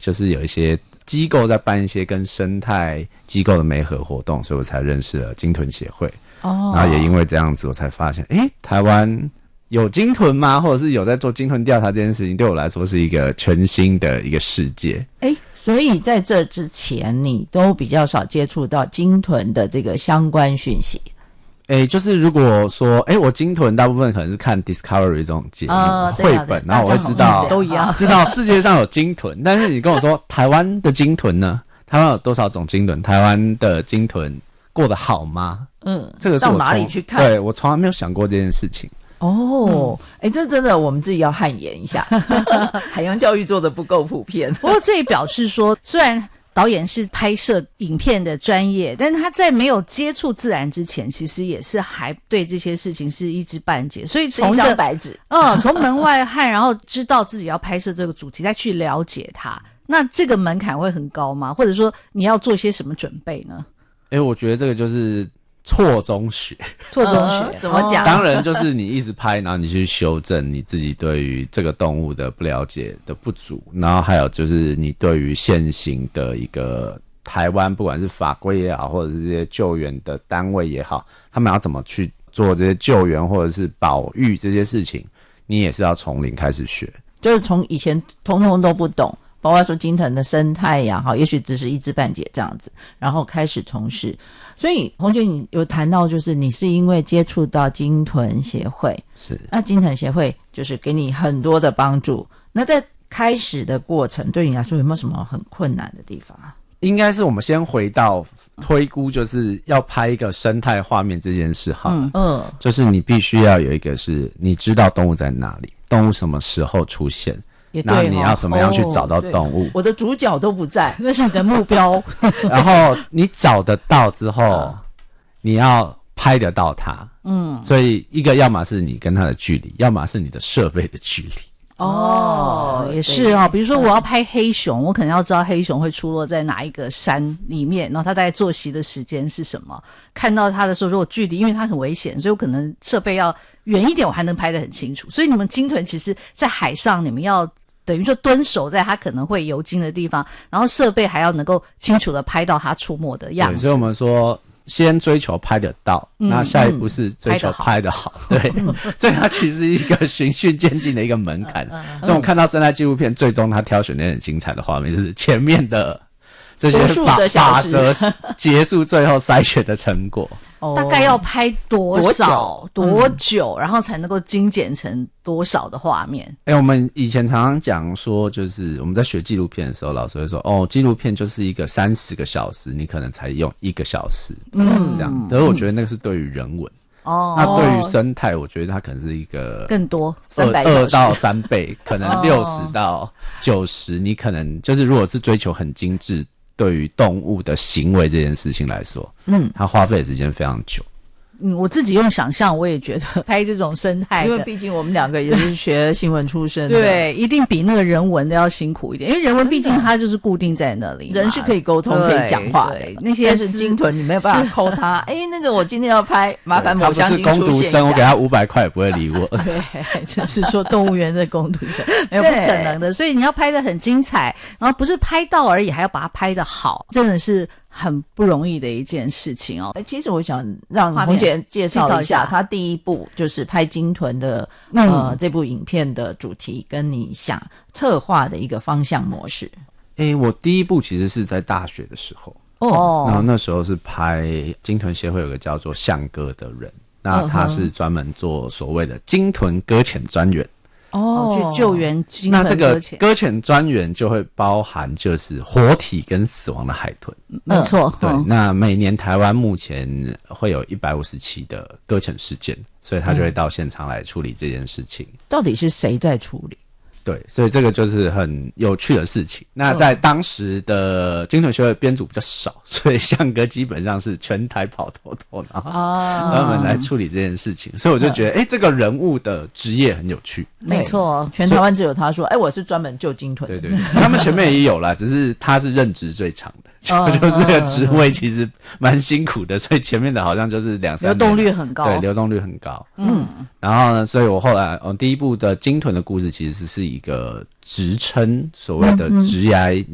就是有一些机构在办一些跟生态机构的媒合活动，所以我才认识了鲸豚协会。然后也因为这样子，我才发现，台湾有鲸豚吗？或者是有在做鲸豚调查这件事情，对我来说是一个全新的一个世界。 所以在这之前，你都比较少接触到鲸豚的这个相关讯息。 就是如果说，我鲸豚大部分可能是看 Discovery 这种节目绘本，然后我会知道都一样， 知道世界上有鲸豚，但是你跟我说台湾的鲸豚呢？台湾有多少种鲸豚？台湾的鲸豚过得好吗？这个是我到哪里去看？ 对，我从来没有想过这件事情。 这真的我们自己要汗颜一下，海洋教育做的不够普遍。 不过这也表示说，虽然导演是拍摄影片的专业，但是他在没有接触自然之前，其实也是还对这些事情是一知半解，所以从一张白纸， 从门外汉，然后知道自己要拍摄这个主题，再去了解它，那这个门槛会很高吗？或者说你要做些什么准备呢？ 我觉得这个就是错中学。 怎么讲？ 当然就是你一直拍，然后你去修正你自己对于这个动物的不了解的不足，然后还有就是你对于现行的一个台湾不管是法规也好，或者是这些救援的单位也好，他们要怎么去做这些救援或者是保育这些事情，你也是要从零开始学， 就是从以前通通都不懂，包括说鲸豚的生态呀，也许只是一知半解这样子，然后开始从事。所以洪姐你有谈到，就是你是因为接触到鲸豚协会， 是那鲸豚协会就是给你很多的帮助。那在开始的过程，对你来说有没有什么很困难的地方啊？ 应该是我们先回到推估，就是要拍一个生态画面这件事好了。就是你必须要有一个是你知道动物在哪里，动物什么时候出现。那你要怎么样去找到动物？ 我的主角都不在， 那是你的目标。 然后你找得到之后，你要拍得到它。所以一个要么是你跟它的距离，要么是你的设备的距离。 也是比如说我要拍黑熊，我可能要知道黑熊会出落在哪一个山里面，然后它大概作息的时间是什么。看到它的时候，如果距离因为它很危险，所以我可能设备要远一点，我还能拍得很清楚。所以你们鲸豚其实在海上，你们要等于说蹲守在它可能会游经的地方，然后设备还要能够清楚的拍到它出没的样子。 所以我们说先追求拍得到，那下一步是追求拍得好。对，所以它其实是一个循序渐进的一个门槛。所以我们看到生态纪录片，最终它挑选的很精彩的画面，就是前面的这些法则结束，最后筛选的成果。 大概要拍多久，然后才能够精简成多少的画面？ 我们以前常常讲说，就是我们在学纪录片的时候，老师会说，纪录片就是一个30个小时，你可能才用1个小时，这样。可是我觉得那个是对于人文。那对于生态，我觉得它可能是一个更多 2到3倍，可能60到90，你可能就是如果是追求很精致。对于动物的行为这件事情来说，它花费的时间非常久。 我自己用想象，我也觉得拍这种生态的， 因为毕竟我们两个也是学新闻出身的， 对，一定比那个人文的要辛苦一点，因为人文毕竟它就是固定在那里， 人是可以沟通、可以讲话的。那些是鲸豚，你没有办法抠它。那个我今天要拍，麻烦某乡亲出现一下。他不是工读生， 我给他500块也不会理我。 对，就是说动物园的工读生，没有不可能的。所以你要拍得很精彩，然后不是拍到而已，还要把它拍得好，真的是很不容易的一件事情其实我想让洪姐介绍一下，她第一部就是拍鲸豚的这部影片的主题跟你想策划的一个方向模式。 我第一部其实是在大学的时候然后那时候是拍鲸豚协会有个叫做向哥的人，那他是专门做所谓的鲸豚搁浅专员。 去救援鲸豚搁浅。 那这个搁浅专员就会包含就是活体跟死亡的海豚。 没错。 对，那每年台湾目前会有150起的搁浅事件，所以他就会到现场来处理这件事情。 到底是谁在处理？ 对，所以这个就是很有趣的事情。那在当时的鲸豚协会编组比较少，所以向哥基本上是全台跑透透，然后专门来处理这件事情。所以我就觉得，这个人物的职业很有趣。 没错， 全台湾只有他说，我是专门救鲸豚的。 对，他们前面也有啦，只是他是任职最长的。就是这个职位其实蛮辛苦的，所以前面的好像就是2-3年， 流动率很高。 对，流动率很高。然后呢，所以我后来第一部的鲸豚的故事其实是一个职称，所谓的职涯